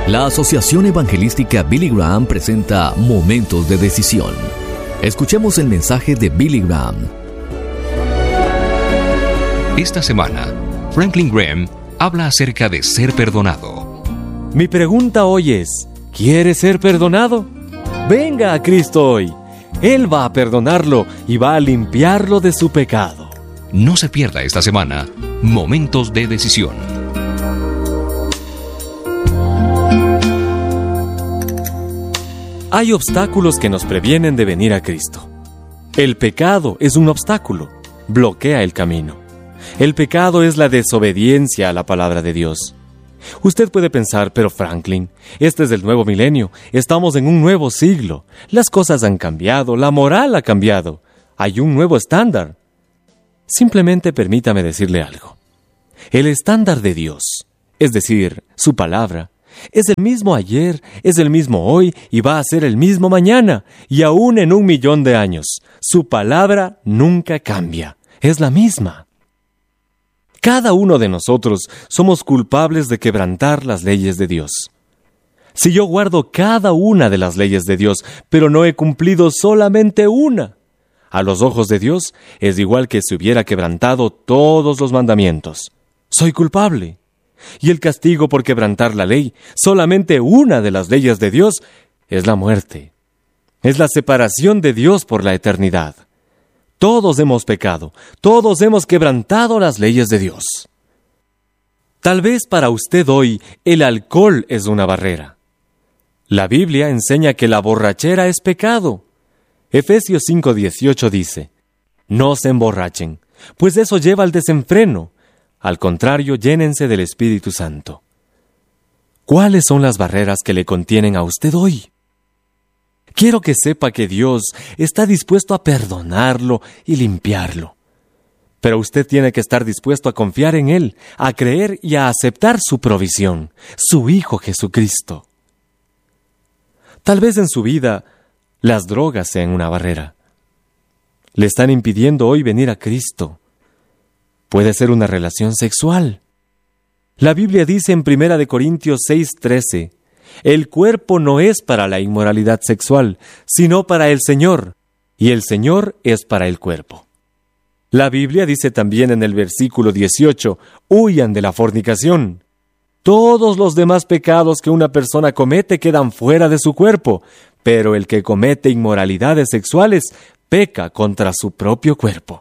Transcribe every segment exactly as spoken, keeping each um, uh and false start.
La Asociación Evangelística Billy Graham presenta Momentos de Decisión. Escuchemos el mensaje de Billy Graham. Esta semana, Franklin Graham habla acerca de ser perdonado. Mi pregunta hoy es, ¿quiere ser perdonado? Venga a Cristo hoy. Él va a perdonarlo y va a limpiarlo de su pecado. No se pierda esta semana Momentos de Decisión. Hay obstáculos que nos previenen de venir a Cristo. El pecado es un obstáculo, bloquea el camino. El pecado es la desobediencia a la palabra de Dios. Usted puede pensar, pero Franklin, este es el nuevo milenio, estamos en un nuevo siglo, las cosas han cambiado, la moral ha cambiado, hay un nuevo estándar. Simplemente permítame decirle algo. El estándar de Dios, es decir, su palabra, es el mismo ayer, es el mismo hoy y va a ser el mismo mañana, y aún en un millón de años. Su palabra nunca cambia, es la misma. Cada uno de nosotros somos culpables de quebrantar las leyes de Dios. Si yo guardo cada una de las leyes de Dios, pero no he cumplido solamente una, a los ojos de Dios es igual que si hubiera quebrantado todos los mandamientos. Soy culpable. Y el castigo por quebrantar la ley, solamente una de las leyes de Dios, es la muerte. Es la separación de Dios por la eternidad. Todos hemos pecado, todos hemos quebrantado las leyes de Dios. Tal vez para usted hoy el alcohol es una barrera. La Biblia enseña que la borrachera es pecado. Efesios cinco dieciocho dice, «No se emborrachen, pues eso lleva al desenfreno. Al contrario, llénense del Espíritu Santo». ¿Cuáles son las barreras que le contienen a usted hoy? Quiero que sepa que Dios está dispuesto a perdonarlo y limpiarlo. Pero usted tiene que estar dispuesto a confiar en Él, a creer y a aceptar su provisión, su Hijo Jesucristo. Tal vez en su vida las drogas sean una barrera. Le están impidiendo hoy venir a Cristo. Puede ser una relación sexual. La Biblia dice en primera de Corintios seis trece, «El cuerpo no es para la inmoralidad sexual, sino para el Señor, y el Señor es para el cuerpo». La Biblia dice también en el versículo dieciocho, «Huyan de la fornicación». Todos los demás pecados que una persona comete quedan fuera de su cuerpo, pero el que comete inmoralidades sexuales peca contra su propio cuerpo.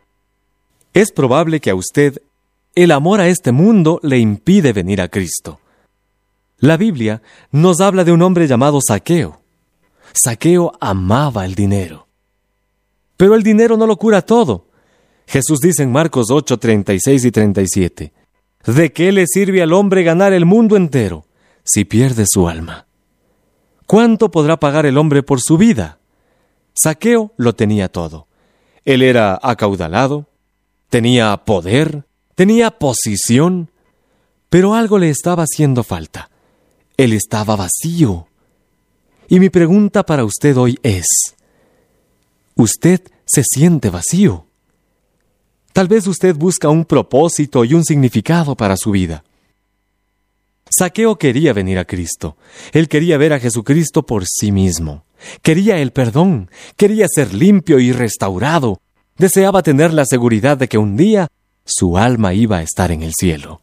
Es probable que a usted el amor a este mundo le impide venir a Cristo. La Biblia nos habla de un hombre llamado Zaqueo. Zaqueo amaba el dinero. Pero el dinero no lo cura todo. Jesús dice en Marcos ocho, treinta y seis y treinta y siete, «¿De qué le sirve al hombre ganar el mundo entero si pierde su alma? ¿Cuánto podrá pagar el hombre por su vida?» Zaqueo lo tenía todo. Él era acaudalado, tenía poder, tenía posición, pero algo le estaba haciendo falta. Él estaba vacío. Y mi pregunta para usted hoy es, ¿usted se siente vacío? Tal vez usted busca un propósito y un significado para su vida. Zaqueo quería venir a Cristo. Él quería ver a Jesucristo por sí mismo. Quería el perdón, quería ser limpio y restaurado. Deseaba tener la seguridad de que un día su alma iba a estar en el cielo.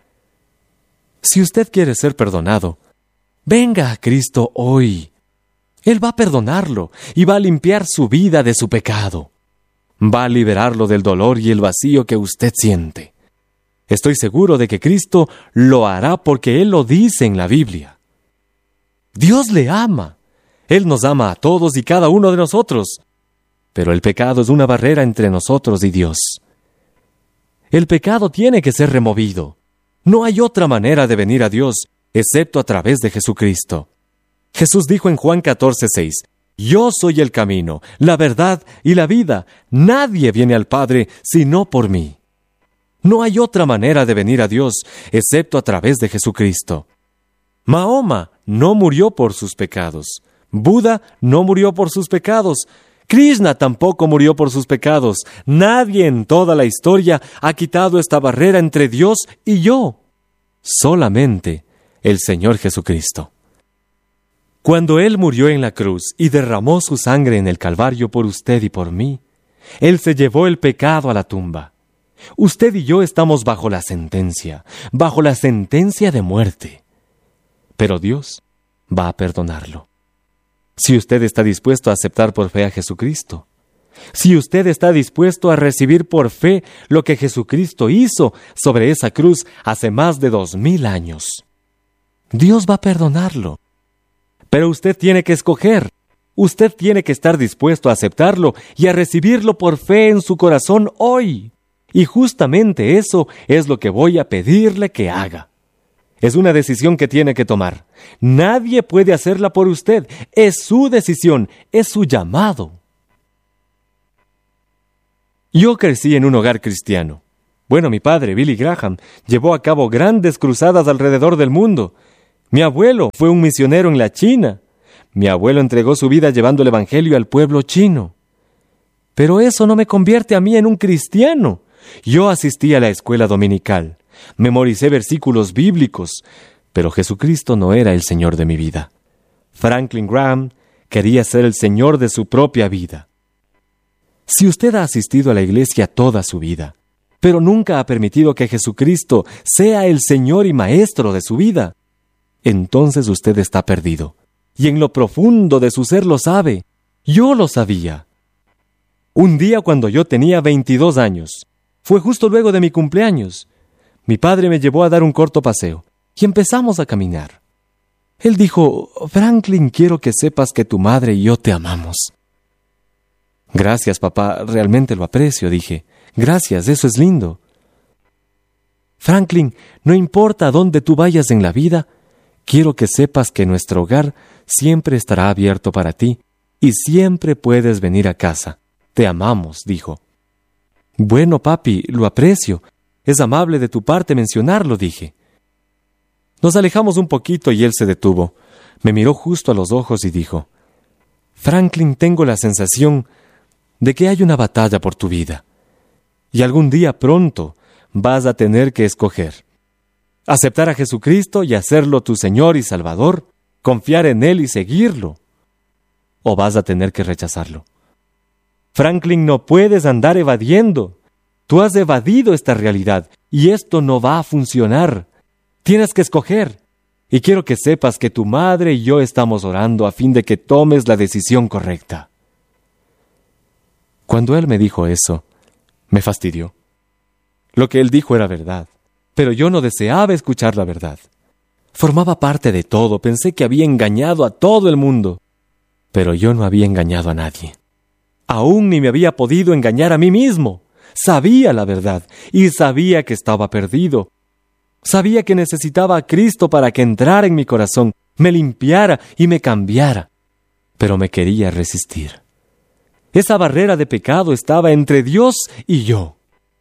Si usted quiere ser perdonado, venga a Cristo hoy. Él va a perdonarlo y va a limpiar su vida de su pecado. Va a liberarlo del dolor y el vacío que usted siente. Estoy seguro de que Cristo lo hará porque Él lo dice en la Biblia. Dios le ama. Él nos ama a todos y cada uno de nosotros. Pero el pecado es una barrera entre nosotros y Dios. El pecado tiene que ser removido. No hay otra manera de venir a Dios, excepto a través de Jesucristo. Jesús dijo en Juan catorce seis, «Yo soy el camino, la verdad y la vida. Nadie viene al Padre sino por mí». No hay otra manera de venir a Dios, excepto a través de Jesucristo. Mahoma no murió por sus pecados. Buda no murió por sus pecados. Krishna tampoco murió por sus pecados. Nadie en toda la historia ha quitado esta barrera entre Dios y yo. Solamente el Señor Jesucristo. Cuando Él murió en la cruz y derramó su sangre en el Calvario por usted y por mí, Él se llevó el pecado a la tumba. Usted y yo estamos bajo la sentencia, bajo la sentencia de muerte. Pero Dios va a perdonarlo. Si usted está dispuesto a aceptar por fe a Jesucristo, si usted está dispuesto a recibir por fe lo que Jesucristo hizo sobre esa cruz hace más de dos mil años, Dios va a perdonarlo. Pero usted tiene que escoger. Usted tiene que estar dispuesto a aceptarlo y a recibirlo por fe en su corazón hoy. Y justamente eso es lo que voy a pedirle que haga. Es una decisión que tiene que tomar. Nadie puede hacerla por usted. Es su decisión, es su llamado. Yo crecí en un hogar cristiano. Bueno, mi padre, Billy Graham, llevó a cabo grandes cruzadas alrededor del mundo. Mi abuelo fue un misionero en la China. Mi abuelo entregó su vida llevando el evangelio al pueblo chino. Pero eso no me convierte a mí en un cristiano. Yo asistí a la escuela dominical, memoricé versículos bíblicos, pero Jesucristo no era el Señor de mi vida. Franklin Graham quería ser el Señor de su propia vida. Si usted ha asistido a la iglesia toda su vida, pero nunca ha permitido que Jesucristo sea el Señor y Maestro de su vida, entonces usted está perdido. Y en lo profundo de su ser lo sabe. Yo lo sabía. Un día cuando yo tenía veintidós años, fue justo luego de mi cumpleaños, mi padre me llevó a dar un corto paseo y empezamos a caminar. Él dijo: Franklin, quiero que sepas que tu madre y yo te amamos. Gracias, papá, realmente lo aprecio, dije. Gracias, eso es lindo. Franklin, no importa a dónde tú vayas en la vida, quiero que sepas que nuestro hogar siempre estará abierto para ti y siempre puedes venir a casa. Te amamos, dijo. Bueno, papi, lo aprecio. Es amable de tu parte mencionarlo, dije. Nos alejamos un poquito y él se detuvo. Me miró justo a los ojos y dijo: Franklin, tengo la sensación de que hay una batalla por tu vida. Y algún día pronto vas a tener que escoger. Aceptar a Jesucristo y hacerlo tu Señor y Salvador, confiar en Él y seguirlo. O vas a tener que rechazarlo. Franklin, no puedes andar evadiendo. Tú has evadido esta realidad y esto no va a funcionar. Tienes que escoger. Y quiero que sepas que tu madre y yo estamos orando a fin de que tomes la decisión correcta. Cuando él me dijo eso, me fastidió. Lo que él dijo era verdad, pero yo no deseaba escuchar la verdad. Formaba parte de todo, pensé que había engañado a todo el mundo, pero yo no había engañado a nadie. Aún ni me había podido engañar a mí mismo. Sabía la verdad y sabía que estaba perdido. Sabía que necesitaba a Cristo para que entrara en mi corazón, me limpiara y me cambiara. Pero me quería resistir. Esa barrera de pecado estaba entre Dios y yo.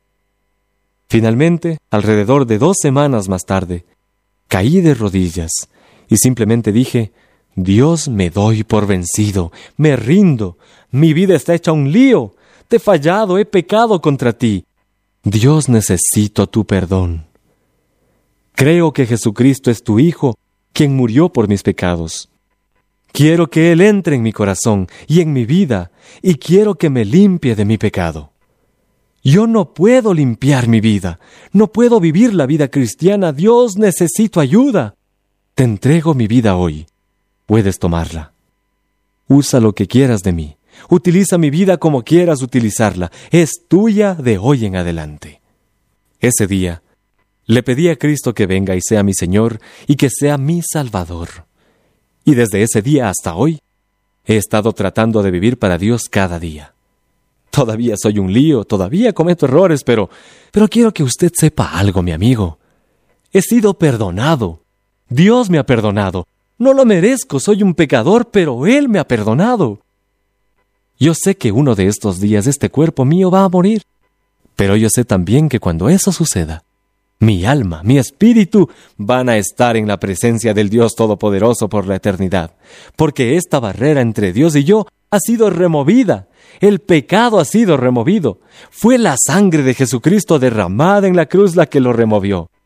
Finalmente, alrededor de dos semanas más tarde, caí de rodillas y simplemente dije: Dios, me doy por vencido, me rindo, mi vida está hecha un lío, te he fallado, he pecado contra ti. Dios, necesito tu perdón. Creo que Jesucristo es tu Hijo, quien murió por mis pecados. Quiero que Él entre en mi corazón y en mi vida, y quiero que me limpie de mi pecado. Yo no puedo limpiar mi vida, no puedo vivir la vida cristiana. Dios, necesito ayuda. Te entrego mi vida hoy. Puedes tomarla. Usa lo que quieras de mí. Utiliza mi vida como quieras utilizarla. Es tuya de hoy en adelante. Ese día, le pedí a Cristo que venga y sea mi Señor y que sea mi Salvador. Y desde ese día hasta hoy, he estado tratando de vivir para Dios cada día. Todavía soy un lío, todavía cometo errores, pero, pero quiero que usted sepa algo, mi amigo. He sido perdonado. Dios me ha perdonado. No lo merezco, soy un pecador, pero Él me ha perdonado. Yo sé que uno de estos días este cuerpo mío va a morir, pero yo sé también que cuando eso suceda, mi alma, mi espíritu van a estar en la presencia del Dios Todopoderoso por la eternidad, porque esta barrera entre Dios y yo ha sido removida. El pecado ha sido removido. Fue la sangre de Jesucristo derramada en la cruz la que lo removió.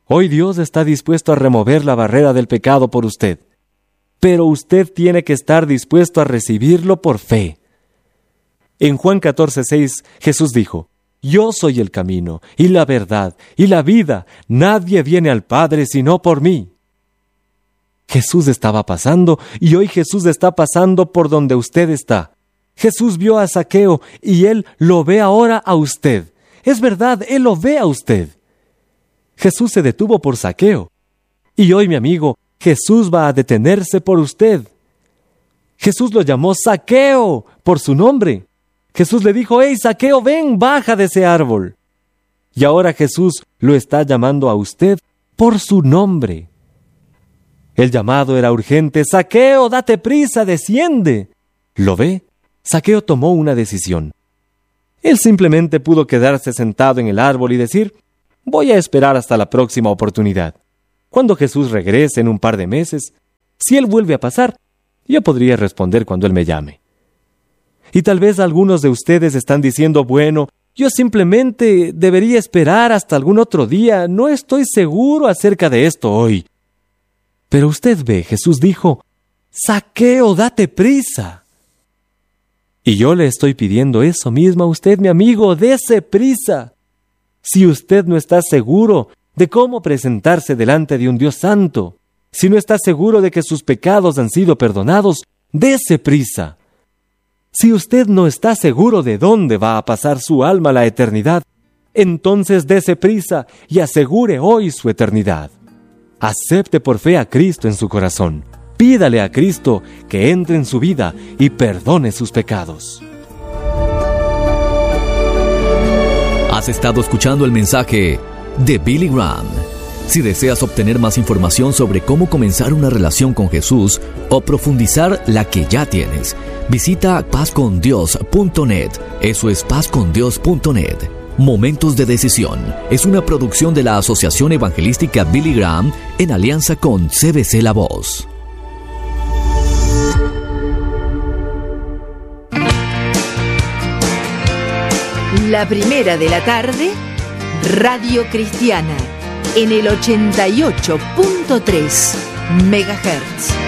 Hoy Dios está dispuesto a remover la barrera del pecado por usted, pero usted tiene que estar dispuesto a recibirlo por fe. En Juan catorce seis, Jesús dijo: Yo soy el camino, y la verdad, y la vida. Nadie viene al Padre sino por mí. Jesús estaba pasando, y hoy Jesús está pasando por donde usted está. Jesús vio a Zaqueo, y Él lo ve ahora a usted. Es verdad, Él lo ve a usted. Jesús se detuvo por Zaqueo. Y hoy, mi amigo, Jesús va a detenerse por usted. Jesús lo llamó Zaqueo por su nombre. Jesús le dijo: «Hey, Zaqueo, ven, baja de ese árbol». Y ahora Jesús lo está llamando a usted por su nombre. El llamado era urgente. «Zaqueo, date prisa, desciende». ¿Lo ve? Zaqueo tomó una decisión. Él simplemente pudo quedarse sentado en el árbol y decir: «Voy a esperar hasta la próxima oportunidad. Cuando Jesús regrese en un par de meses, si Él vuelve a pasar, yo podría responder cuando Él me llame». Y tal vez algunos de ustedes están diciendo: «Bueno, yo simplemente debería esperar hasta algún otro día. No estoy seguro acerca de esto hoy». Pero usted ve, Jesús dijo: «Zaqueo, date prisa». Y yo le estoy pidiendo eso mismo a usted, mi amigo: dése prisa. Si usted no está seguro de cómo presentarse delante de un Dios santo, si no está seguro de que sus pecados han sido perdonados, dése prisa. Si usted no está seguro de dónde va a pasar su alma la eternidad, entonces dése prisa y asegure hoy su eternidad. Acepte por fe a Cristo en su corazón. Pídale a Cristo que entre en su vida y perdone sus pecados. Has estado escuchando el mensaje de Billy Graham. Si deseas obtener más información sobre cómo comenzar una relación con Jesús o profundizar la que ya tienes, visita paz con dios punto net. Eso es paz con dios punto net. Momentos de Decisión es una producción de la Asociación Evangelística Billy Graham en alianza con C B C La Voz. La primera de la tarde, Radio Cristiana, en el ochenta y ocho punto tres megahertz.